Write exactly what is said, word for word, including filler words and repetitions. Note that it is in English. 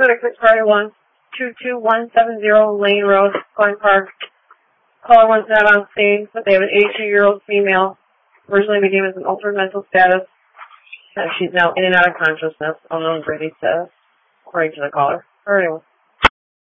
six party one, two two one seven zero Lane Road, Glen Park. Caller was not on scene, but they have an eighty-two-year-old female. Originally became as an altered mental status. Uh, she's now in and out of consciousness, unknown breathing status, according to the caller. Or anyway.